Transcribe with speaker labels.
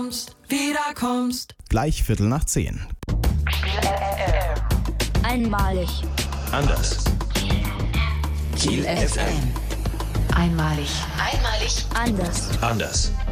Speaker 1: wieder kommst.
Speaker 2: Gleich 9:15.
Speaker 3: Einmalig.
Speaker 4: Anders.
Speaker 1: Kiel FM. Einmalig.
Speaker 3: Anders.
Speaker 4: Anders.